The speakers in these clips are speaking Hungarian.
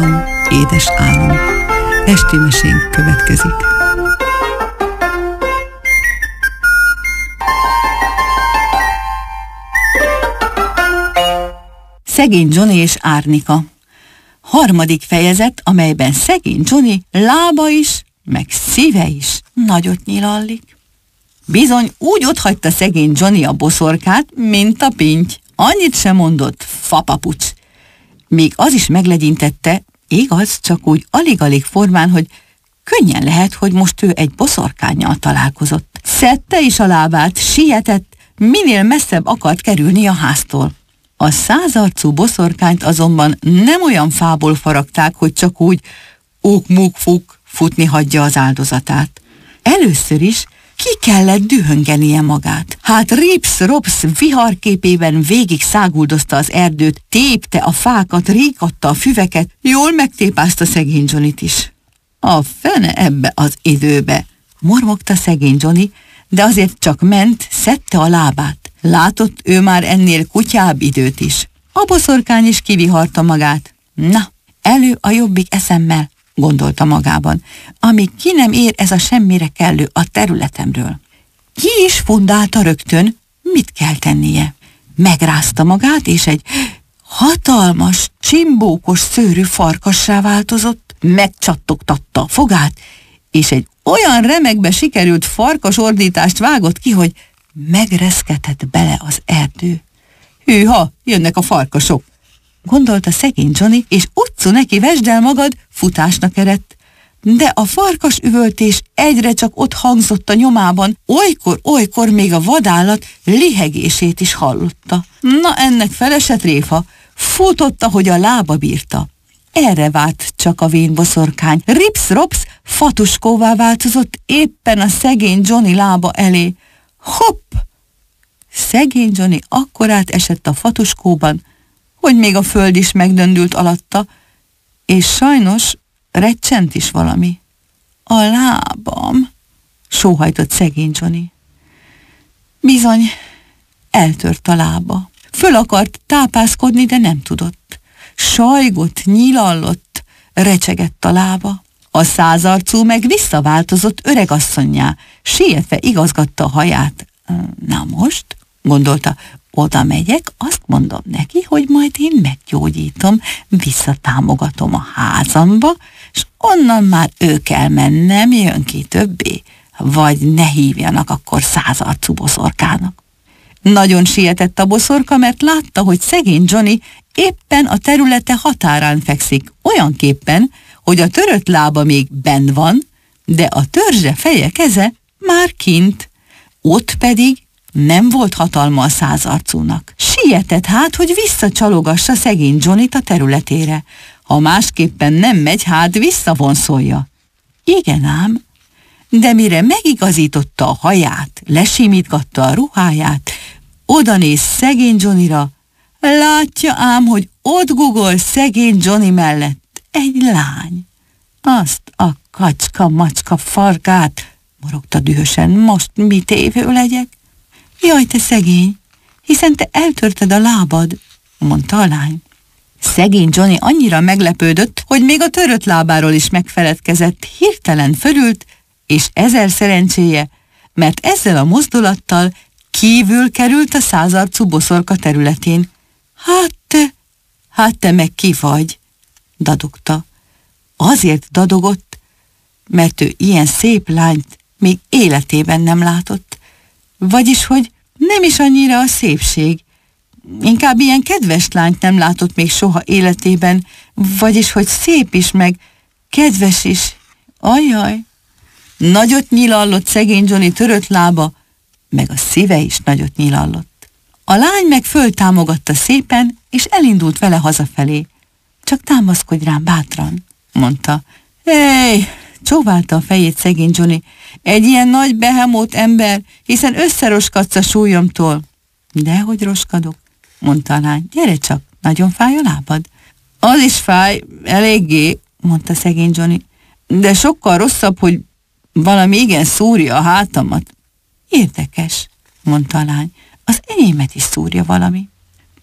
álom, édes álom. Esti mesénk következik. Szegény Johnny és Árnika. Harmadik fejezet, amelyben szegény Johnny lába is, meg szíve is nagyot nyilallik. Bizony úgy otthagyta szegény Johnny a boszorkát, mint a pinty. Annyit sem mondott, fapapucs. Még az is meglegyintette, igaz, csak úgy alig-alig formán, hogy könnyen lehet, hogy most ő egy boszorkánnyal találkozott. Szedte is a lábát, sietett, minél messzebb akart kerülni a háztól. A 100 arcú boszorkányt azonban nem olyan fából faragták, hogy csak úgy uk-muk-fuk futni hagyja az áldozatát. Először is ki kellett dühöngenie magát. Hát rips-rops viharképében végig száguldozta az erdőt, tépte a fákat, ríkatta a füveket, jól megtépázta szegény Johnnyt is. A fene ebbe az időbe, mormogta szegény Johnny, de azért csak ment, szedte a lábát. Látott ő már ennél kutyább időt is. A boszorkány is kiviharta magát. Na, elő a jobbik eszemmel, gondolta magában, amíg ki nem ér ez a semmire kellő a területemről. Ki is fundálta rögtön, mit kell tennie. Megrázta magát, és egy hatalmas, csimbókos szőrű farkassá változott, megcsattogtatta a fogát, és egy olyan remegbe sikerült farkas ordítást vágott ki, hogy megreszketett bele az erdő. Hűha, jönnek a farkasok, gondolta szegény Johnny, és utcu neki, vesd el magad, futásnak eredt. De a farkas üvöltés egyre csak ott hangzott a nyomában, olykor még a vadállat lihegését is hallotta. Na ennek felesett réfa, futott, ahogy a lába bírta. Erre várt csak a vén boszorkány. Rips-rops fatuskóvá változott éppen a szegény Johnny lába elé. Hopp! Szegény Johnny akkorát esett a fatuskóban, hogy még a föld is megdöndült alatta, és sajnos recsent is valami. A lábam, sóhajtott szegény Johnny. Bizony, eltört a lába. Föl akart tápászkodni, de nem tudott. Sajgott, nyilallott, recsegett a lába. A 100 arcú meg visszaváltozott öregasszonnyá, sietve igazgatta a haját. Na most, gondolta, oda megyek, azt mondom neki, hogy majd én meggyógyítom, visszatámogatom a házamba, és onnan már ő kell mennem, jön ki többé, vagy ne hívjanak akkor 100 arcú boszorkának. Nagyon sietett a boszorka, mert látta, hogy szegény Johnny éppen a területe határán fekszik, olyanképpen, hogy a törött lába még benn van, de a törzse, feje, keze már kint. Ott pedig nem volt hatalma a 100 arcúnak. Sietett hát, hogy visszacsalogassa szegény Johnnyt a területére. Ha másképpen nem megy, hát visszavonszolja. Igen ám, de mire megigazította a haját, lesimítgatta a ruháját, odanéz szegény Johnnyra, látja ám, hogy ott gugol szegény Johnny mellett egy lány. Azt a kacska-macska farkát, morogta dühösen, most mi tévő legyek? Jaj, te szegény, hiszen te eltörted a lábad, mondta a lány. Szegény Johnny annyira meglepődött, hogy még a törött lábáról is megfeledkezett, hirtelen fölült, és 1000 szerencséje, mert ezzel a mozdulattal kívül került a 100 arcú boszorka területén. Hát te meg ki vagy, dadogta. Azért dadogott, mert ő ilyen szép lányt még életében nem látott. Vagyis, hogy nem is annyira a szépség. Inkább ilyen kedves lányt nem látott még soha életében, vagyis, hogy szép is, meg kedves is. Ajjaj! Nagyot nyilallott szegény Johnny törött lába, meg a szíve is nagyot nyilallott. A lány meg föltámogatta szépen, és elindult vele hazafelé. Csak támaszkodj rám bátran, mondta. Hey! Csóválta a fejét szegény Johnny. Egy ilyen nagy behemót ember, hiszen összeroskadsz a súlyomtól. Dehogy roskadok, mondta a lány. Gyere csak, nagyon fáj a lábad? Az is fáj, eléggé, mondta szegény Johnny. De sokkal rosszabb, hogy valami igen szúrja a hátamat. Érdekes, mondta a lány. Az enyémet is szúrja valami.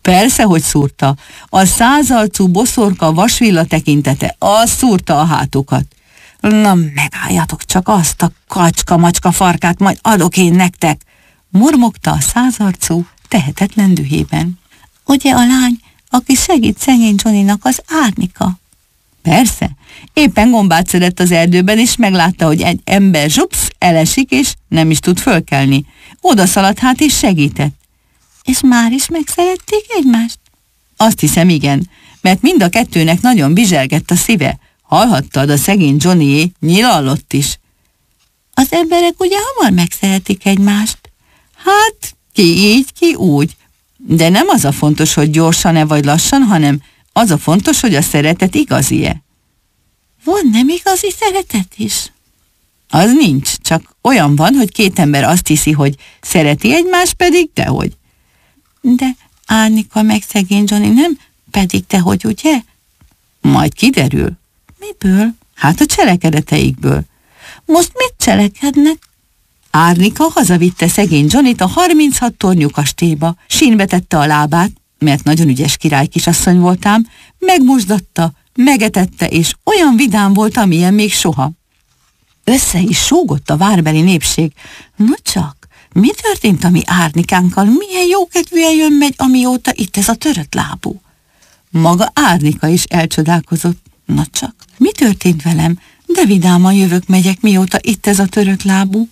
Persze, hogy szúrta. A 100 arcú boszorka vasvilla tekintete, az szúrta a hátukat. Na, megálljatok csak azt a kacska-macska farkát, majd adok én nektek, mormogta a 100 arcú tehetetlen dühében. Ugye a lány, aki segít szegény Johnnynak, az Árnika? Persze, éppen gombát szedett az erdőben, és meglátta, hogy egy ember zsupsz, elesik, és nem is tud fölkelni. Oda szaladt hát, és segített. És már is megszerették egymást? Azt hiszem, igen, mert mind a kettőnek nagyon bizselgett a szíve. Hallhattad, a szegény Johnnyé nyilallott is. Az emberek ugye hamar megszeretik egymást? Hát, ki így, ki úgy. De nem az a fontos, hogy gyorsan-e vagy lassan, hanem az a fontos, hogy a szeretet igazi-e. Van nem igazi szeretet is? Az nincs, csak olyan van, hogy két ember azt hiszi, hogy szereti egymást, pedig dehogy. De Árnika meg szegény Johnny nem, pedig dehogy, ugye? Majd kiderül. Miből? Hát a cselekedeteikből. Most mit cselekednek? Árnika hazavitte szegény Johnnyt a 36 tornyú kastélyba, sínbe tette a lábát, mert nagyon ügyes királykisasszony voltám, megmosdatta, megetette, és olyan vidám volt, amilyen még soha. Össze is súgott a várbeli népség. No csak, mi történt a mi Árnikánkkal? Milyen jókedvűen jön-megy, amióta itt ez a törött lábú? Maga Árnika is elcsodálkozott. Na csak, mi történt velem? De vidáman jövök-megyek, mióta itt ez a törött lábú.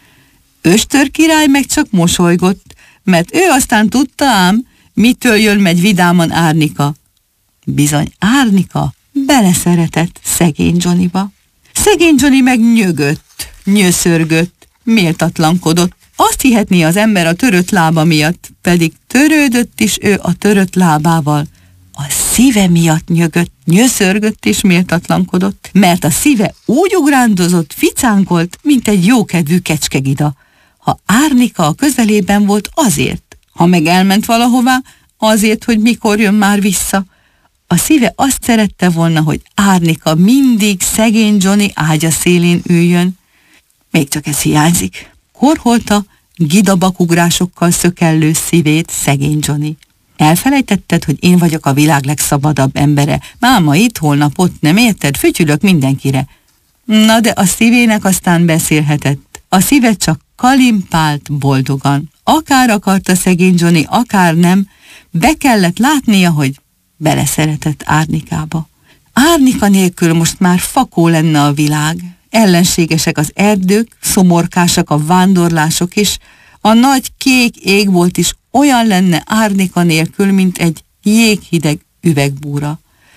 Östör király meg csak mosolygott, mert ő aztán tudta ám, mitől jön-megy vidáman Árnika. Bizony Árnika beleszeretett szegény Johnnyba. Szegény Johnny meg nyögött, nyöszörgött, méltatlankodott. Azt hihetné az ember a törött lába miatt, pedig törődött is ő a törött lábával. A szíve miatt nyögött, nyöszörgött és méltatlankodott, mert a szíve úgy ugrándozott, ficánkolt, mint egy jókedvű kecskegida. Ha Árnika a közelében volt, azért, ha meg elment valahová, azért, hogy mikor jön már vissza. A szíve azt szerette volna, hogy Árnika mindig szegény Johnny ágya szélén üljön. Még csak ez hiányzik. Korholta gidabakugrásokkal szökellő szívét szegény Johnny. Elfelejtetted, hogy én vagyok a világ legszabadabb embere? Máma itt, holnap ott, nem érted? Fütyülök mindenkire. Na de a szívének aztán beszélhetett. A szíve csak kalimpált boldogan. Akár akarta szegény Johnny, akár nem, be kellett látnia, hogy beleszeretett Árnikába. Árnika nélkül most már fakó lenne a világ. Ellenségesek az erdők, szomorkásak a vándorlások is, a nagy kék égbolt is olyan lenne Árnika nélkül, mint egy jéghideg üvegbúra.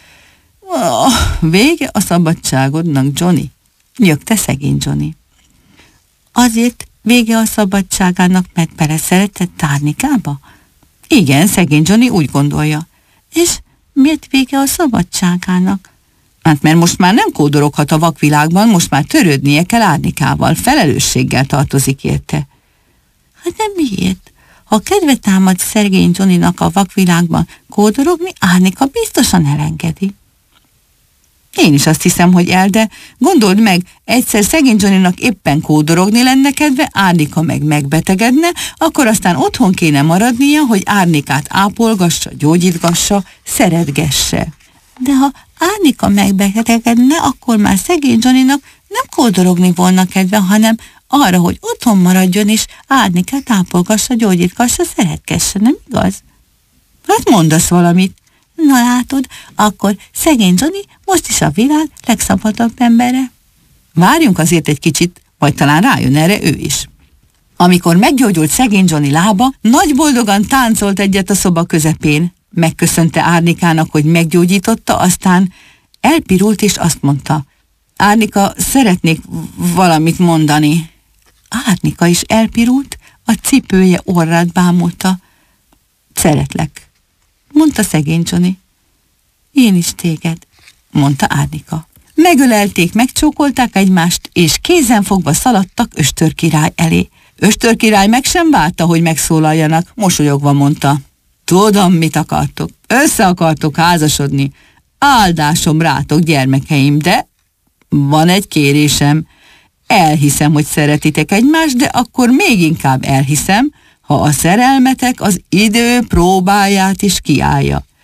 Vége a szabadságodnak, Johnny, nyögte szegény Johnny. Azért vége a szabadságának, mert beleszeretett Árnikába? Igen, szegény Johnny úgy gondolja. És miért vége a szabadságának? Hát mert most már nem kódoroghat a vakvilágban, most már törődnie kell Árnikával, felelősséggel tartozik érte. Hát de miért? Ha kedve támad szegény Johnnynak a vakvilágban kódorogni, Árnika biztosan elengedi. Én is azt hiszem, hogy de gondold meg, egyszer szegény Johnnynak éppen kódorogni lenne kedve, Árnika meg megbetegedne, akkor aztán otthon kéne maradnia, hogy Árnikát ápolgassa, gyógyítgassa, szeretgesse. De ha Árnika megbetegedne, akkor már szegény Johnnynak nem kódorogni volna kedve, hanem arra, hogy otthon maradjon és Árnikát ápolgassa, gyógyítgassa, szeretgesse, nem igaz? Hát mondasz valamit. Na látod, akkor szegény Johnny most is a világ legszabadabb embere. Várjunk azért egy kicsit, vagy talán rájön erre ő is. Amikor meggyógyult szegény Johnny lába, nagy boldogan táncolt egyet a szoba közepén. Megköszönte Árnikának, hogy meggyógyította, aztán elpirult és azt mondta: Árnika, szeretnék valamit mondani. Árnika is elpirult, a cipője orrát bámulta. Szeretlek, mondta szegény Johnny. Én is téged, mondta Árnika. Megölelték, megcsókolták egymást, és kézenfogva szaladtak Östör király elé. Östör király meg sem várta, hogy megszólaljanak, mosolyogva mondta: Tudom, mit akartok, össze akartok házasodni, áldásom rátok, gyermekeim, de van egy kérésem. Elhiszem, hogy szeretitek egymást, de akkor még inkább elhiszem, ha a szerelmetek az idő próbáját is kiállja.